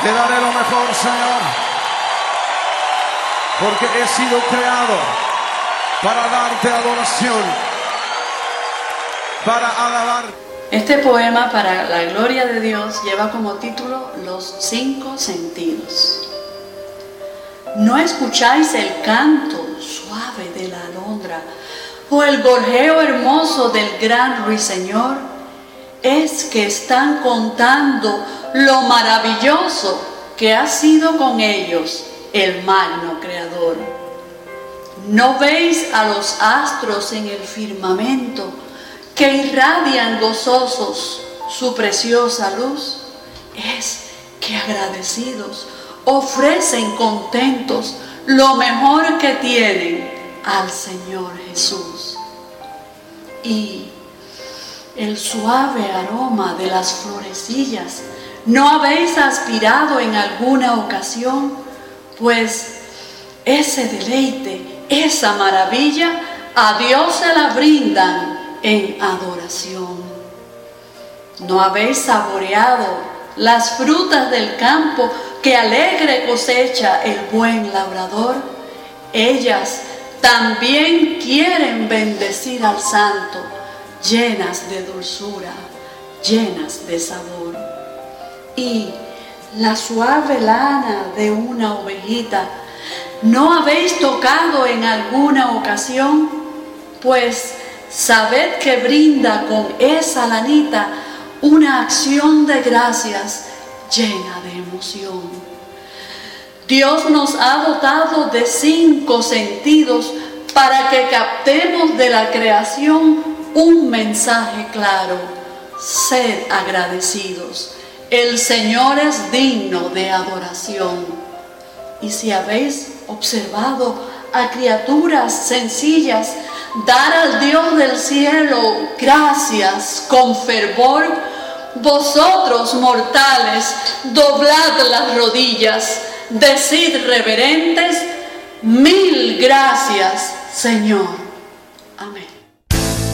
Te daré lo mejor, Señor, porque he sido creado para darte adoración, para alabar. Este poema para la gloria de Dios lleva como título Los 5 sentidos. ¿No escucháis el canto suave de la alondra o el gorjeo hermoso del gran ruiseñor? Es que están contando lo maravilloso que ha sido con ellos el magno Creador. ¿No veis a los astros en el firmamento que irradian gozosos su preciosa luz? Es que agradecidos ofrecen contentos lo mejor que tienen al Señor Jesús. Y el suave aroma de las florecillas, ¿no habéis aspirado en alguna ocasión? Pues ese deleite, esa maravilla, a Dios se la brindan en adoración. ¿No habéis saboreado las frutas del campo que alegre cosecha el buen labrador? Ellas también quieren bendecir al Santo, llenas de dulzura, llenas de sabor. Y la suave lana de una ovejita, ¿no habéis tocado en alguna ocasión? Pues sabed que brinda con esa lanita una acción de gracias llena de emoción. Dios nos ha dotado de 5 sentidos para que captemos de la creación un mensaje claro: sed agradecidos, el Señor es digno de adoración. Y si habéis observado a criaturas sencillas dar al Dios del cielo gracias con fervor, vosotros mortales doblad las rodillas, decid reverentes: mil gracias, Señor. Amén.